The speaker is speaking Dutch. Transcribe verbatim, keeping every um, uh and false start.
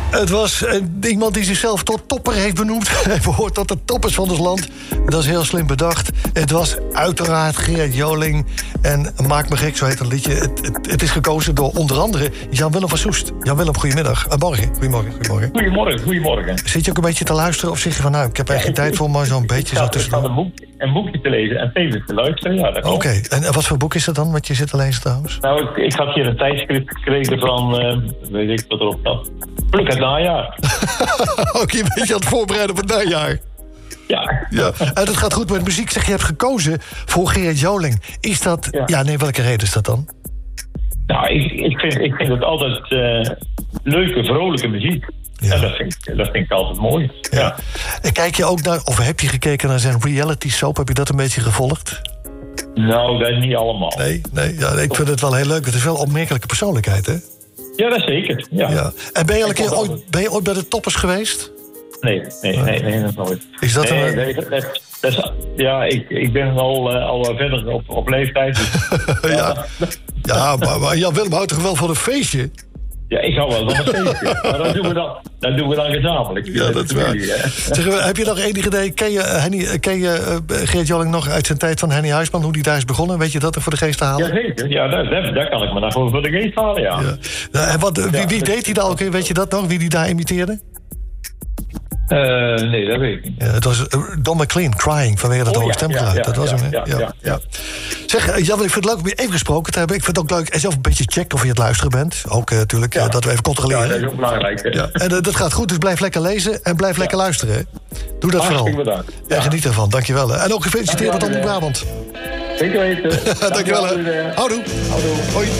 Het was uh, iemand die zichzelf tot topper heeft benoemd. Hij behoort tot de toppers van ons land. Dat is heel slim bedacht. Het was uiteraard Gerard Joling. En Maak me gek, zo heet het liedje. Het, het, het is gekozen door onder andere Jan-Willem van Soest. Jan-Willem, goedemiddag. Uh, morgen. Goedemorgen, goedemorgen. Goedemorgen, goedemorgen. Zit je ook een beetje te luisteren of zeg je van... nou, ik heb eigenlijk geen tijd voor, maar zo'n beetje zo tussendoor. Ik ga een, boek, een boekje te lezen en tevens te luisteren. Ja, Oké, okay. En wat voor boek is dat dan, wat je zit te lezen trouwens? Nou, ik, ik had hier een tijdschrift gekregen van... Uh, weet ik wat erop staat. Pluk het najaar. Ook een beetje aan het voorbereiden op het najaar. Ja. ja. En het gaat goed met muziek. Zeg, je hebt gekozen voor Gerard Joling. Is dat... Ja, ja nee, welke reden is dat dan? Nou, ik, ik, vind, ik vind het altijd uh, leuke, vrolijke muziek. Ja. En dat vind, ik, dat vind ik altijd mooi. Ja. Ja. En kijk je ook naar... Of heb je gekeken naar zijn reality soap? Heb je dat een beetje gevolgd? Nou, dat is niet allemaal. Nee, nee, ja, ik vind het wel heel leuk. Het is wel een opmerkelijke persoonlijkheid, hè? Ja, dat zeker. Ja. Ja. En ben je, al een keer ooit, ben je ooit bij de toppers geweest? Nee, nee, nee, nee, dat nooit. Is dat nee, een... nee, dat, dat, dat is, ja, ik, ik ben al, uh, al verder op, op leeftijd. Dus, ja, ja maar, maar Jan Willem houdt toch wel van een feestje? Ja, ik hou wel van een feestje. Maar dat doen we dan, dat doen we dan gezamenlijk. Ja, dat, dat is waar. Zeg, heb je nog enig idee? Ken je, Henny, ken je uh, Gerard Joling nog uit zijn tijd van Henny Huisman? Hoe die daar is begonnen? Weet je dat er voor de geest te halen? Jazeker, ja, daar, daar, daar kan ik me nog voor, voor de geest halen, ja. ja. ja en wat, wie, wie deed hij daar ook? Weet je dat nog? Wie die daar imiteerde? Uh, nee, dat weet ik niet. Ja, het was uh, Don McLean, Crying, vanwege dat oh, hoge ja, stemgeluid. Ja, ja, dat was ja, hem, hè? Ja, ja, ja, ja. Zeg, uh, Jan, ik vind het leuk om je even gesproken te hebben. Ik vind het ook leuk, en zelf een beetje checken of je het luisteren bent. Ook natuurlijk, uh, ja. uh, dat we even controleren. Ja, dat is ook belangrijk. Ja. En uh, dat gaat goed, dus blijf lekker lezen en blijf ja. lekker luisteren. Hè? Doe dat Hartstikke vooral. Bedankt. Ja. En geniet ervan, dankjewel. Hè? En ook gefeliciteerd met Omroep Brabant. Zeker weten. Dankjewel. Houdoe. Houdoe. Hoi.